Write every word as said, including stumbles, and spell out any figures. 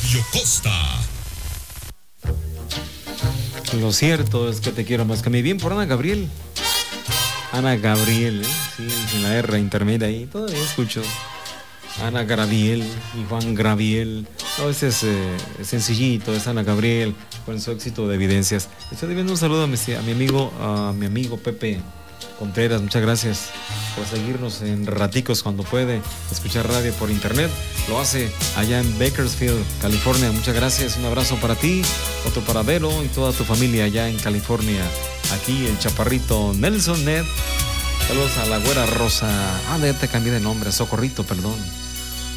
Octavio Costa. Lo cierto es que te quiero más que a mí. Bien por Ana Gabriel. Ana Gabriel, ¿eh? Sí, sin la R intermedia ahí. Todavía escucho. Ana Gabriel y Juan Gabriel. No, ese es eh, sencillito, es Ana Gabriel con su éxito de Evidencias. Estoy debiendo un saludo a mi, a mi amigo, a mi amigo Pepe Contreras. Muchas gracias por seguirnos en raticos cuando puede escuchar radio por internet. Lo hace allá en Bakersfield, California. Muchas gracias. Un abrazo para ti, otro para Vero y toda tu familia allá en California. Aquí el chaparrito Nelson Ned. Saludos a la güera Rosa. Ah, ya te cambié de nombre, Socorrito, perdón.